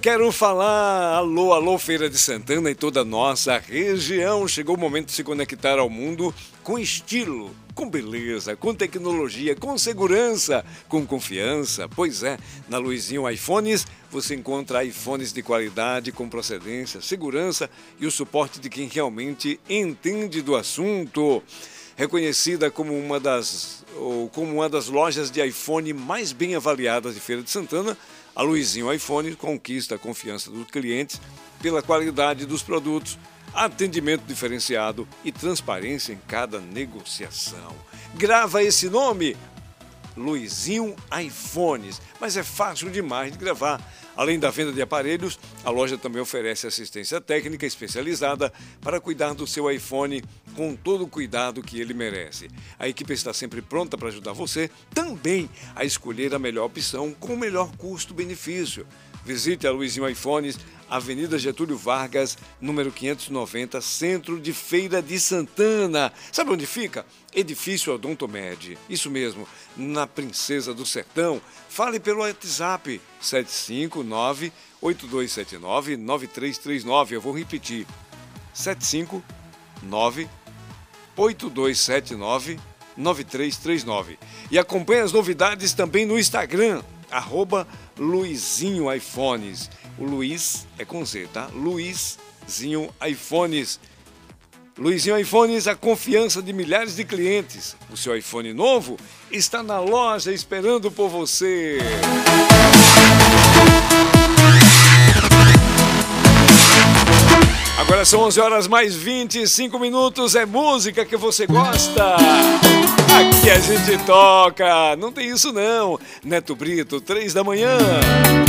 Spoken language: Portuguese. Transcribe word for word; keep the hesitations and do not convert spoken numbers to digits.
Quero falar, alô, alô, Feira de Santana e toda a nossa região. Chegou o momento de se conectar ao mundo com estilo, com beleza, com tecnologia, com segurança, com confiança. Pois é, na Luizinho iPhones você encontra iPhones de qualidade, com procedência, segurança e o suporte de quem realmente entende do assunto. Reconhecida como uma das, ou como uma das lojas de iPhone mais bem avaliadas de Feira de Santana, a Luizinho iPhone conquista a confiança dos clientes pela qualidade dos produtos, atendimento diferenciado e transparência em cada negociação. Grava esse nome, Luizinho iPhones, mas é fácil demais de gravar. Além da venda de aparelhos, a loja também oferece assistência técnica especializada para cuidar do seu iPhone com todo o cuidado que ele merece. A equipe está sempre pronta para ajudar você também a escolher a melhor opção com o melhor custo-benefício. Visite a Luizinho iPhones, Avenida Getúlio Vargas, número quinhentos e noventa, Centro de Feira de Santana. Sabe onde fica? Edifício Odontomed. Isso mesmo, na Princesa do Sertão. Fale pelo WhatsApp sete cinco nove, oito dois sete nove, nove três três nove. Eu vou repetir. sete cinco nove, oito dois sete nove, nove três três nove. E acompanhe as novidades também no Instagram, arroba Luizinho iPhones. O Luiz é com Z, tá? Luizinho iPhones. Luizinho iPhones, a confiança de milhares de clientes. O seu iPhone novo está na loja esperando por você. Agora são onze horas mais vinte e cinco minutos. É música que você gosta. Aqui a gente toca. Não tem isso não. Neto Brito, três da manhã.